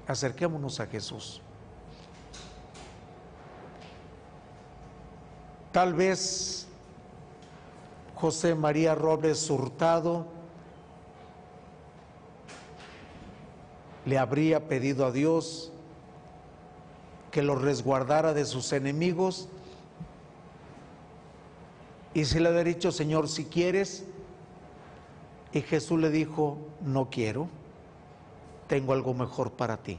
Acerquémonos a Jesús. Tal vez José María Robles Hurtado le habría pedido a Dios que lo resguardara de sus enemigos, y se le había dicho: Señor, si quieres, y Jesús le dijo: no quiero, tengo algo mejor para ti.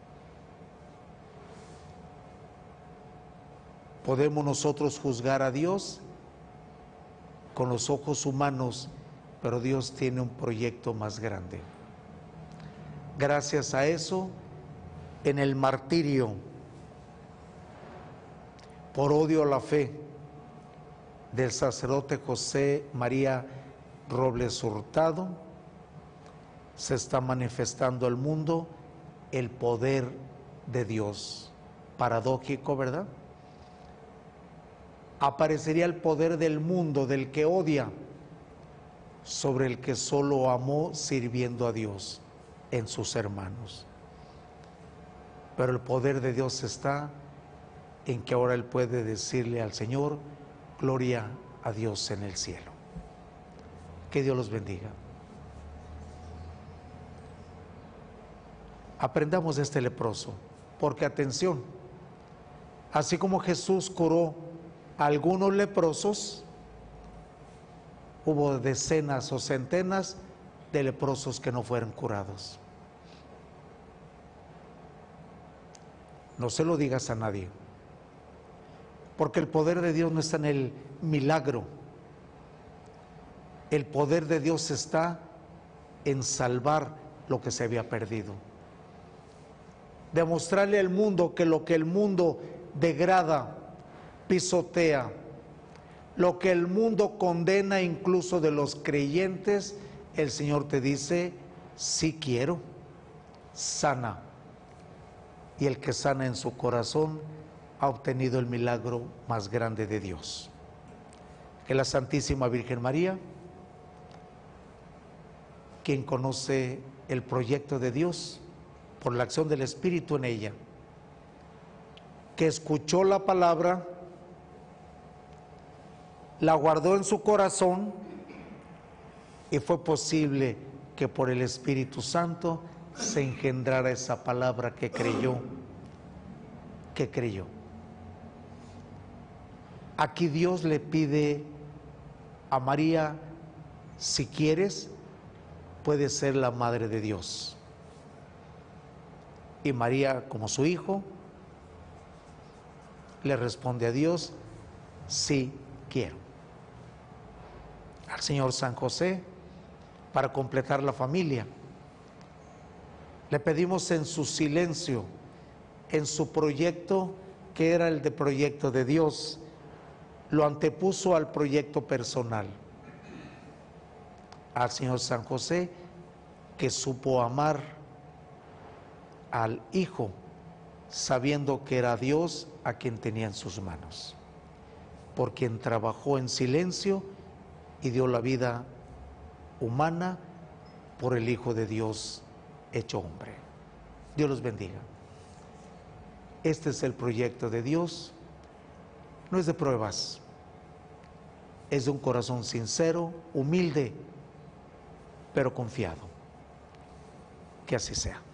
Podemos nosotros juzgar a Dios con los ojos humanos, pero Dios tiene un proyecto más grande. Gracias a eso, en el martirio por odio a la fe del sacerdote José María Robles Hurtado, se está manifestando al mundo el poder de Dios. Paradójico, ¿verdad? Aparecería el poder del mundo, del que odia, sobre el que solo amó sirviendo a Dios en sus hermanos. Pero el poder de Dios está en que ahora él puede decirle al Señor: gloria a Dios en el cielo. Que Dios los bendiga. Aprendamos de este leproso, porque atención, así como Jesús curó a algunos leprosos, hubo decenas o centenas de leprosos que no fueron curados. No se lo digas a nadie, porque el poder de Dios no está en el milagro. El poder de Dios está en salvar lo que se había perdido. Demostrarle al mundo que lo que el mundo degrada, pisotea, lo que el mundo condena incluso de los creyentes, el Señor te dice: sí quiero, sana. Y el que sana en su corazón ha obtenido el milagro más grande de Dios. Que la Santísima Virgen María, quien conoce el proyecto de Dios por la acción del Espíritu en ella, que escuchó la palabra, la guardó en su corazón, y fue posible que por el Espíritu Santo se engendrara esa palabra que creyó. Aquí Dios le pide a María: si quieres, puedes ser la madre de Dios. Y María, como su hijo, le responde a Dios: sí quiero. Al Señor San José, para completar la familia, le pedimos en su silencio, en su proyecto, que era el de proyecto de Dios, lo antepuso al proyecto personal. Al Señor San José, que supo amar al Hijo, sabiendo que era Dios a quien tenía en sus manos, por quien trabajó en silencio y dio la vida humana por el Hijo de Dios hecho hombre. Dios los bendiga. Este es el proyecto de Dios. No es de pruebas, es de un corazón sincero, humilde, pero confiado. Que así sea.